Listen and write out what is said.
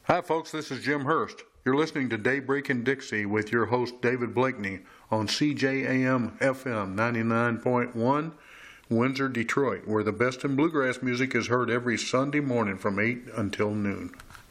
Hi, folks. This is Jim Hurst. You're listening to Daybreak in Dixie with your host, David Blakeney, on CJAM FM 99.1, Windsor, Detroit, where the best in bluegrass music is heard every Sunday morning from 8 until noon.